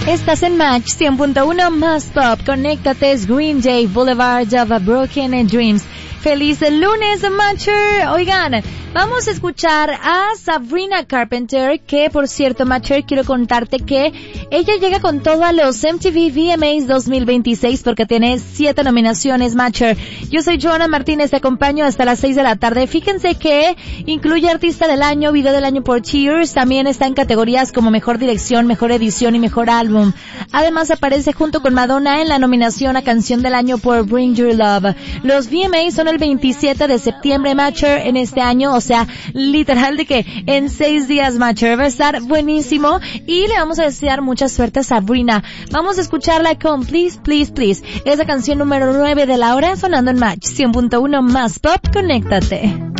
Estás en Match 100.1 más pop. Conéctate, es Green Day, Boulevard of Broken Dreams. Feliz lunes, Matcher. Oigan, vamos a escuchar a Sabrina Carpenter, que por cierto, Matcher, quiero contarte que ella llega con todo a los MTV VMAs 2026 porque tiene 7 nominaciones, Matcher. Yo soy Joana Martínez, te acompaño hasta las 6 de la tarde. Fíjense que incluye Artista del Año, Video del Año por Cheers, también está en categorías como Mejor Dirección, Mejor Edición y Mejor Álbum. Además aparece junto con Madonna en la nominación a Canción del Año por Bring Your Love. Los VMAs son el 27 de septiembre, Matcher, en este año, o sea, literal de que en 6 días, Matcher, va a estar buenísimo y le vamos a desear mucha suerte a Sabrina. Vamos a escucharla con Please, Please, Please. Es la canción número 9 de la hora, sonando en Match 100.1 más pop. Conéctate.